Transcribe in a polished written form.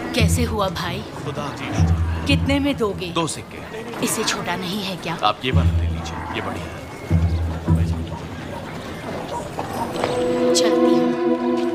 कैसे हुआ भाई? खुदा जी जाने। कितने में दोगे? 2 सिक्के। इससे छोटा नहीं है क्या? आप ये वाला ले लीजिए, ये बढ़िया है। चलती हूँ।